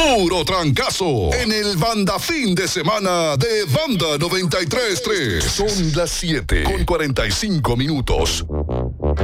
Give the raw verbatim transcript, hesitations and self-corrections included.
Puro trancazo en el Banda Fin de Semana de Banda noventa y tres punto tres. Son las siete con cuarenta y cinco minutos.